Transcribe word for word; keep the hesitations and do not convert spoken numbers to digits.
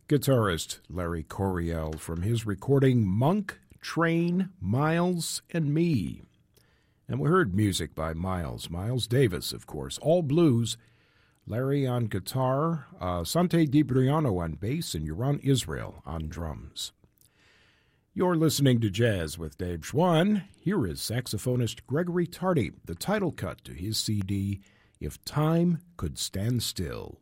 Guitarist Larry Coryell from his recording Monk, Train, Miles, and Me. And we heard music by Miles, Miles Davis, of course, all blues. Larry on guitar, uh, Sante DiBriano on bass, and Yaron Israel on drums. You're listening to Jazz with Dave Schwann. Here is saxophonist Gregory Tardy, the title cut to his C D, If Time Could Stand Still.